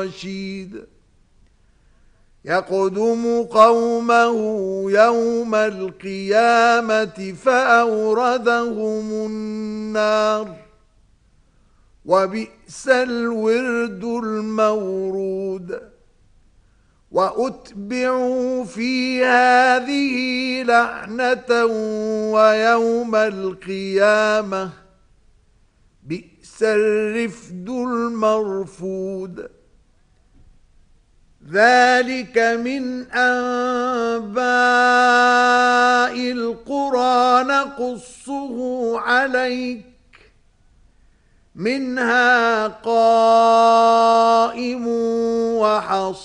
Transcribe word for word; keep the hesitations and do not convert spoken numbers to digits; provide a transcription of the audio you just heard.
رشيد يقدم قومه يوم القيامة فأوردهم النار وبئس الورد المورود وأتبعوا في هذه لعنة ويوم القيامة بئس الرفد المرفود ذلك من أنباء القرى نقصه عليك منها قائم وحصيد